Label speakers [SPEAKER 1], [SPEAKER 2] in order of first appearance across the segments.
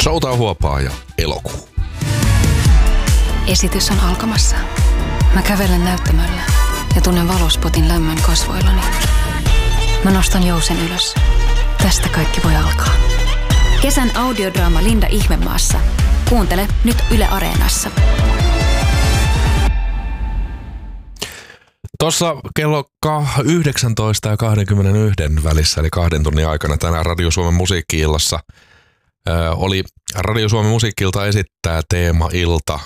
[SPEAKER 1] Soutaa huopaa ja elokuu.
[SPEAKER 2] Esitys on alkamassa. Mä kävelen näyttämöllä ja tunnen valospotin lämmön kasvoillani. Mä nostan jousen ylös. Tästä kaikki voi alkaa.
[SPEAKER 3] Kesän audiodraama Linda Ihmemaassa. Kuuntele nyt Yle Areenassa.
[SPEAKER 1] Tuossa kello 19 ja 21 välissä, eli 2 tunnin aikana tänään Radio Suomen musiikki-illassa oli Radio Suomen musiikki-ilta esittää teema-ilta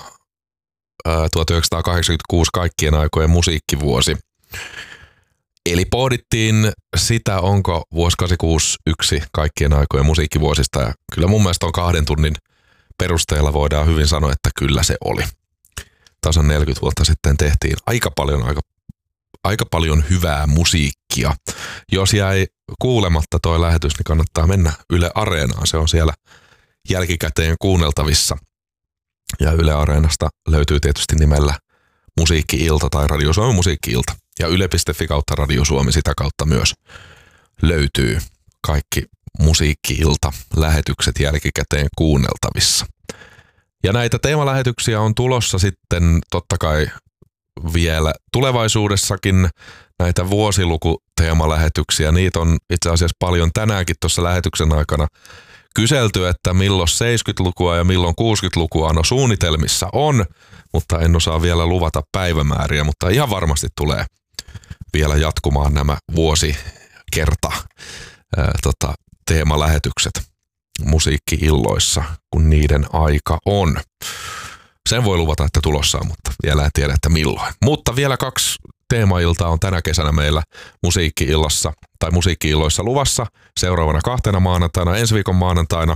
[SPEAKER 1] 1986 kaikkien aikojen musiikkivuosi. Eli pohdittiin sitä, onko vuosi 86 yksi kaikkien aikojen musiikkivuosista. Ja kyllä mun mielestä on 2 tunnin perusteella voidaan hyvin sanoa, että kyllä se oli. Tasan 40 vuotta sitten tehtiin aika paljon hyvää musiikkia. Jos jäi kuulematta toi lähetys, niin kannattaa mennä Yle Areenaan. Se on siellä jälkikäteen kuunneltavissa. Ja Yle Areenasta löytyy tietysti nimellä Musiikki-ilta tai Radio Suomen Musiikki-ilta. Ja yle.fi kautta Radio Suomi sitä kautta myös löytyy kaikki Musiikki-ilta lähetykset jälkikäteen kuunneltavissa. Ja näitä teemalähetyksiä on tulossa sitten totta kai vielä tulevaisuudessakin näitä vuosilukuteemalähetyksiä. Niitä on itse asiassa paljon tänäänkin tuossa lähetyksen aikana kyselty, että milloin 70-lukua ja milloin 60-lukua. No suunnitelmissa on, mutta en osaa vielä luvata päivämääriä, mutta ihan varmasti tulee vielä jatkumaan nämä vuosikerta teemalähetykset musiikki-illoissa, kun niiden aika on. Sen voi luvata, että tulossa on, mutta vielä en tiedä, että milloin. Mutta vielä 2 teemailtaa on tänä kesänä meillä musiikki-illassa tai musiikki-illoissa luvassa. Seuraavana 2 maanantaina, ensi viikon maanantaina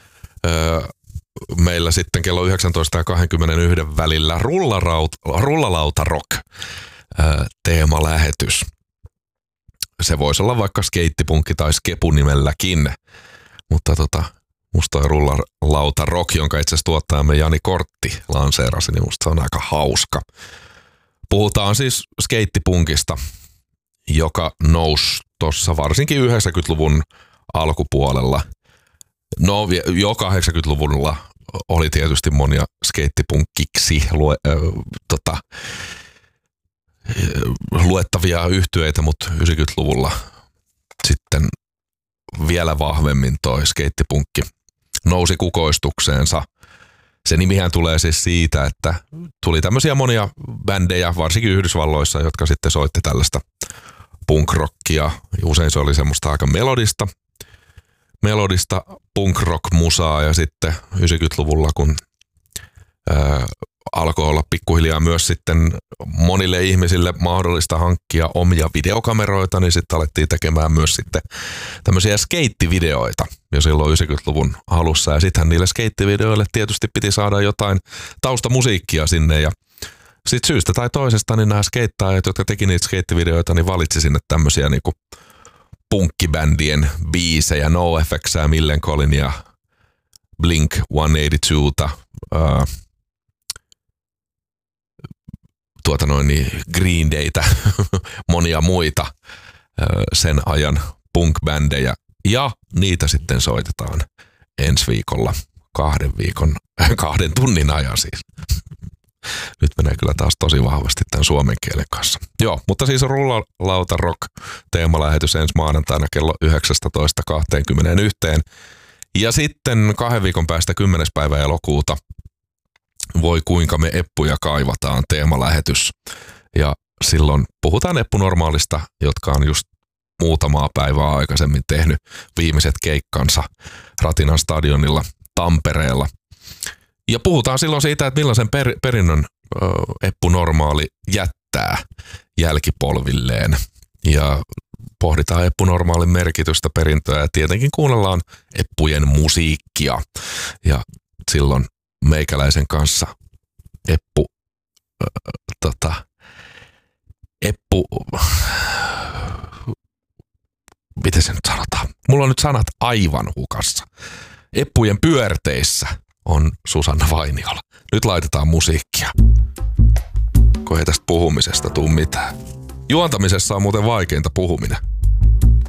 [SPEAKER 1] meillä sitten kello 19 ja 21 välillä Rullalauta Rock teemalähetys. Se voisi olla vaikka skeittipunkki tai skepu nimelläkin, mutta musta toi Rullalauta Rock, jonka itse asiassa tuottajamme Jani Kortti lanseerasi, niin musta se on aika hauska. Puhutaan siis skeittipunkista, joka nousi tuossa varsinkin 90-luvun alkupuolella. No jo 80-luvulla oli tietysti monia skeittipunkkiksi luettavia yhtyeitä, mutta 90-luvulla sitten vielä vahvemmin toi skeittipunkki nousi kukoistukseensa. Se nimihän tulee siis siitä, että tuli tämmöisiä monia bändejä, varsinkin Yhdysvalloissa, jotka sitten soitti tällaista punk-rockia. Usein se oli semmoista aika melodista punk-rock-musaa, ja sitten 90-luvulla, kun alkoi olla pikkuhiljaa myös sitten monille ihmisille mahdollista hankkia omia videokameroita, niin sitten alettiin tekemään myös sitten tämmöisiä skeittivideoita jo silloin 90-luvun alussa. Ja sittenhän niille skeittivideoille tietysti piti saada jotain taustamusiikkia sinne, ja sitten syystä tai toisesta niin nämä skeittaajat, jotka teki niitä skeittivideoita, niin valitsi sinne tämmöisiä niinku punkkibändien biisejä, NoFX:ää, Millencolin Blink-182:ta, Green Daytä, monia muita sen ajan punk-bändejä, ja niitä sitten soitetaan ensi viikolla 2 tunnin ajan siis. Nyt menee kyllä taas tosi vahvasti tämän suomen kielen kanssa. Joo, mutta siis Rullalauta Rock teemalähetys ensi maanantaina kello 19.21. Ja sitten 2 viikon päästä 10. päivä elokuuta Voi kuinka me eppuja kaivataan teemalähetys. Ja silloin puhutaan Eppu Normaalista, jotka on just muutamaa päivää aikaisemmin tehnyt viimeiset keikkansa Ratinan stadionilla Tampereella. Ja puhutaan silloin siitä, että millaisen perinnön Eppu Normaali jättää jälkipolvilleen. Ja pohditaan Eppu Normaalin merkitystä, perintöä, ja tietenkin kuunnellaan Eppujen musiikkia. Ja silloin meikäläisen kanssa Eppu, miten se nyt sanotaan? Mulla on nyt sanat aivan hukassa. Eppujen pyörteissä on Susanna Vainiola. Nyt laitetaan musiikkia, kun ei tästä puhumisesta tule mitään. Juontamisessa on muuten vaikeinta puhuminen.